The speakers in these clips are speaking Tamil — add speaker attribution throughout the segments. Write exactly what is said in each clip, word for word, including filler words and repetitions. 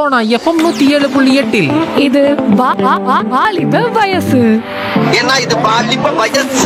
Speaker 1: சோனா எஃப்எம் நூத்தி ஏழு புள்ளி எட்டில்
Speaker 2: இது வா- வா- வா- வாலிப வயசு.
Speaker 3: ஏன்னா இது பாலிப்ப வயசு.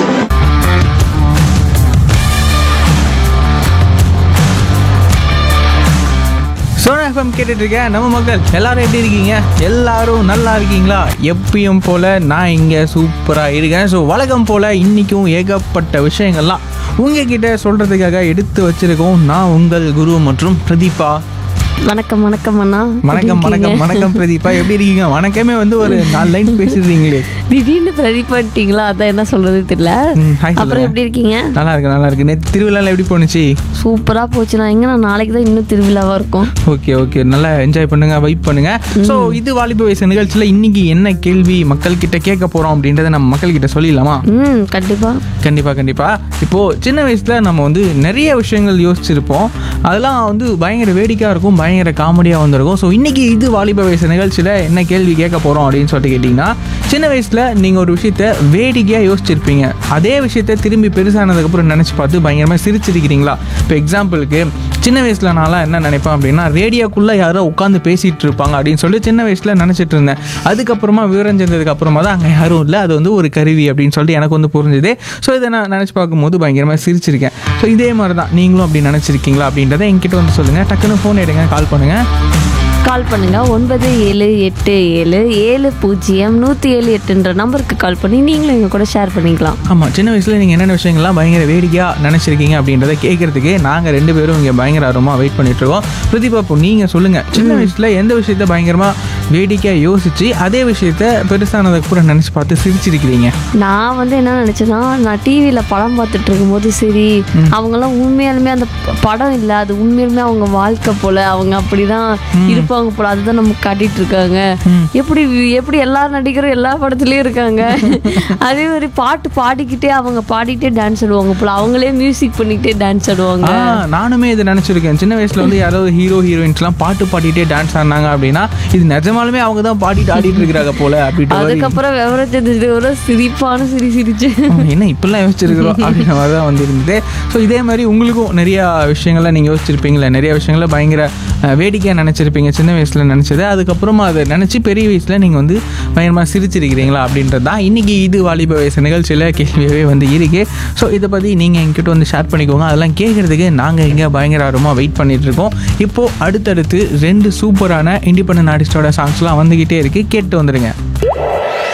Speaker 4: சோனா எஃப்எம் கேட்டுட்டு இருக்கேன் நம்ம மக்கள் எல்லாரும் எப்படி இருக்கீங்க? எல்லாரும் நல்லா இருக்கீங்களா? எப்பயும் போல நான் இங்கே சூப்பராக இருக்கேன். ஸோ வழக்கம் போல் இன்றைக்கும் ஏகப்பட்ட விஷயங்கள்லாம் உங்ககிட்ட சொல்கிறதுக்காக எடுத்து வச்சிருக்கோம். நான் உங்கள் குரு மற்றும் பிரதீபா.
Speaker 2: வணக்கம் வணக்கம் அண்ணா.
Speaker 4: வணக்கம்
Speaker 2: எப்படி
Speaker 4: வணக்கம்
Speaker 2: இருக்கீங்க?
Speaker 4: வணக்கம் பிரதீபா, எப்படி இருக்கீங்க? வணக்கமே வந்து ஒரு நாலு லைன் பேசிடுறீங்களே.
Speaker 2: திடீர்னு பிரதிபட்டீங்களா? அதான் என்ன சொல்றது தெரியல.
Speaker 4: ம், hi
Speaker 2: அப்புறம்
Speaker 4: சொல்லுங்க.
Speaker 2: எப்படி இருக்கீங்க?
Speaker 4: நல்லா இருக்கு நல்லா இருக்கு. நேற்று திருவிழாவில் எப்படி போணுச்சு?
Speaker 2: சூப்பரா போச்சுண்ணா. எங்க நான் நாளைக்கு தான் இன்னும் திருவிழாவா இருக்கும்.
Speaker 4: ஓகே ஓகே, நல்லா என்ஜாய் பண்ணுங்க, வைப் பண்ணுங்க. ஸோ இது வாலிப வயசு நிகழ்ச்சியில் இன்னைக்கு என்ன கேள்வி மக்கள் கிட்ட கேட்க போறோம் அப்படின்றத நம்ம மக்கள் கிட்ட சொல்லிடலாமா?
Speaker 2: ம் கண்டிப்பா.
Speaker 4: கண்டிப்பா கண்டிப்பா. இப்போ சின்ன வயசுல நம்ம வந்து நிறைய விஷயங்கள் யோசிச்சிருப்போம். அதெல்லாம் வந்து பயங்கர வேடிக்கையா இருக்கும், பயங்கர காமெடியா வந்திருக்கும். ஸோ இன்னைக்கு இது வாலிப வயசு நிகழ்ச்சியில என்ன கேள்வி கேட்க போறோம் அப்படின்னு சொல்லிட்டு கேட்டீங்கன்னா, சின்ன வயசுல நீங்க ஒரு விஷயத்த வேடிக்கையா யோசிச்சிருப்பீங்க. அதே விஷயத்த திரும்பி பெருசானதுக்கு அப்புறம் நினைச்சு பார்த்து பயங்கரமா சிரிச்சிருக்கிறீங்களா? இப்போ எக்ஸாம்பிளுக்கு சின்ன வயசுல நான்லாம் என்ன நினைப்பேன் அப்படின்னா, ரேடியோக்குள்ள யாரோ உட்காந்து பேசிட்டு இருப்பாங்க அப்படின்னு சொல்லி சின்ன வயசுல நினைச்சிட்டு இருந்தேன். அதுக்கப்புறமா விவரம் செஞ்சதுக்கு அப்புறமா தான் அங்கே யாரும் இல்லை, அது வந்து ஒரு கருவி அப்படின்னு சொல்லிட்டு எனக்கு வந்து புரிஞ்சுது. ஸோ இதை நான் நினச்சி பார்க்கும்போது பயங்கரமாக சிரிச்சிருக்கேன். ஸோ இதே மாதிரி தான் நீங்களும் அப்படி நினச்சிருக்கீங்களா அப்படின்றத என்கிட்ட வந்து சொல்லுங்கள். டக்குன்னு ஃபோன் எடுங்க, கால் பண்ணுங்கள்.
Speaker 2: கால் பண்ணுங்க ஒன்பது ஏழு எட்டு ஏழு ஏழு பூஜ்ஜியம் நூற்றி ஏழு எட்டுன்ற நம்பருக்கு கால் பண்ணி நீங்களும் எங்கள் கூட ஷேர் பண்ணிக்கலாம்.
Speaker 4: ஆமாம், சின்ன வயசில் நீங்கள் என்னென்ன விஷயங்கள்லாம் பயங்கர வேடிக்கையாக நினச்சிருக்கீங்க அப்படின்றத கேட்குறதுக்கு நாங்கள் ரெண்டு பேரும் இங்கே பயங்கர ஆர்வமாக வெயிட் பண்ணிட்டுருக்கோம். பிரதீபா, இப்போ நீங்கள் சொல்லுங்கள், சின்ன வயசில் எந்த விஷயத்த பயங்கரமாக வேடிக்கையாக யோசித்து அதே விஷயத்த பெருசானதுக்கு கூட நினச்சி பார்த்து சிரிச்சிருக்கிறீங்க?
Speaker 2: நான் வந்து என்ன நினச்சேன்னா, நான் டிவியில் படம் பார்த்துட்டு இருக்கும்போது சரி, அவங்கெல்லாம் உண்மையாலுமே அந்த ப- படம் இல்லை, அது உண்மையாலுமே அவங்க வாழ்க்கை போல, அவங்க அப்படிதான் இருப்பாங்க போல, அதுதான் நமக்கு காட்டிட்டு இருக்காங்க. எப்படி எப்படி எல்லா நடிகரும் எல்லா படத்துலயும் இருக்காங்க. அதே மாதிரி பாட்டு பாடிக்கிட்டே அவங்க பாடிக்கிட்டே டான்ஸ் ஆடுவாங்க போல, அவங்களே மியூசிக் பண்ணிக்கிட்டே டான்ஸ் ஆடுவாங்க.
Speaker 4: ஆ, நானுமே இதை நினச்சிருக்கேன். சின்ன வயசில் வந்து யாராவது ஹீரோ ஹீரோயின்ஸ்லாம் பாட்டு பாடிட்டே டான்ஸ் ஆடினாங்க அப்படின்னா, இது நிஜமாலுமே அவங்க தான் பாடிட்டு ஆடிட்டு இருக்கிறாங்க போல அப்படின்ட்டு
Speaker 2: அதுக்கப்புறம் விவரம் தெரிஞ்சது ஒரு சிரிப்பான சிரி சிரிச்சு
Speaker 4: என்ன இப்படிலாம் யோசிச்சிருக்கிறோம் அப்படின்ற மாதிரி தான் வந்து இருந்தது. ஸோ இதே மாதிரி உங்களுக்கும் நிறையா விஷயங்கள்லாம் நீங்கள் யோசிச்சிருப்பீங்களே, நிறைய விஷயங்கள பயங்கர அஹ், வேடிக்கையாக நினச்சிருப்பீங்க சின்ன வயசில் நினச்சது. அதுக்கப்புறமா அதை நினச்சி பெரிய வயசில் நீங்கள் வந்து பயங்கரமாக சிரிச்சிருக்கிறீங்களா அப்படின்றது தான் இன்றைக்கி இது வாலிப வயசு நிகழ்ச்சியில் கேள்வியாகவே வந்து இருக்கு. ஸோ இதை பற்றி நீங்கள் என்கிட்ட வந்து ஷேர் பண்ணிக்கோங்க. அதெல்லாம் கேட்குறதுக்கு நாங்கள் இங்கே பயங்கர ஆர்வமாக வெயிட் பண்ணிட்டு இருக்கோம். இப்போது அடுத்தடுத்து ரெண்டு சூப்பரான இண்டிபெண்டன்ட் ஆர்டிஸ்டோட சாங்ஸ்லாம் வந்துக்கிட்டே இருக்குது, கேட்டு வந்துடுங்க.